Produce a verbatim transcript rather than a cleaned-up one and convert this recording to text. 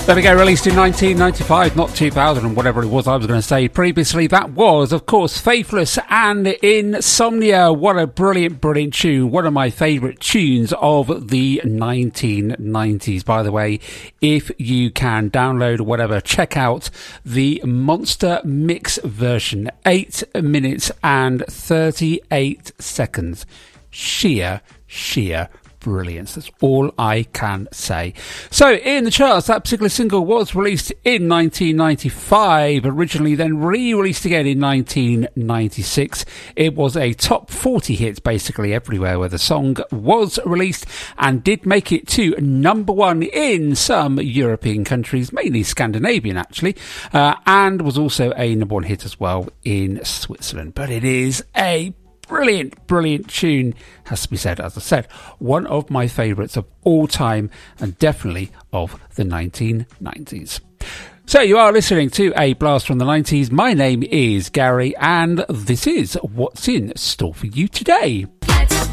There we go, released in nineteen ninety-five, not two thousand and whatever it was I was going to say previously. That was, of course, Faithless and Insomnia. What a brilliant, brilliant tune. One of my favourite tunes of the nineteen nineties. By the way, if you can download or whatever, check out the Monster Mix version. eight minutes and thirty-eight seconds. Sheer, sheer brilliance. That's all I can say. So in the charts, that particular single was released in nineteen ninety-five, originally then re-released again in nineteen ninety-six. It was a top forty hit basically everywhere where the song was released, and did make it to number one in some European countries, mainly Scandinavian actually, uh, and was also a number one hit as well in Switzerland. But it is a Brilliant, brilliant tune, has to be said. As I said, one of my favourites of all time, and definitely of the nineteen nineties. So you are listening to A Blast from the nineties. My name is Gary, and this is what's in store for you today.